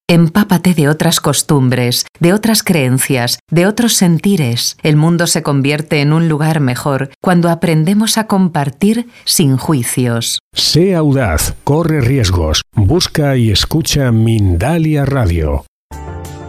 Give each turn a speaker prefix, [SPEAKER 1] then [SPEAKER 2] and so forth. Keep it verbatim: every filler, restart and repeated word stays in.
[SPEAKER 1] Empápate de otras costumbres, de otras creencias, de otros sentires. El mundo se convierte en un lugar mejor cuando aprendemos a compartir sin juicios.
[SPEAKER 2] Sé audaz, corre riesgos, busca y escucha Mindalia Radio.